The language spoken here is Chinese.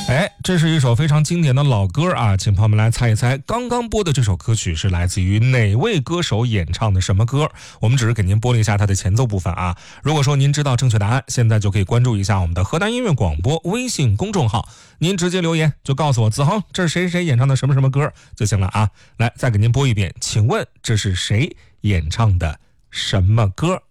这是一首非常经典的老歌啊，请朋友们来猜一猜，刚刚播的这首歌曲是来自于哪位歌手演唱的什么歌？我们只是给您播了一下它的前奏部分啊。如果说您知道正确答案，现在就可以关注一下我们的河南音乐广播微信公众号，您直接留言就告诉我子恒，这是谁谁演唱的什么什么歌就行了啊。来，再给您播一遍，请问这是谁演唱的什么歌？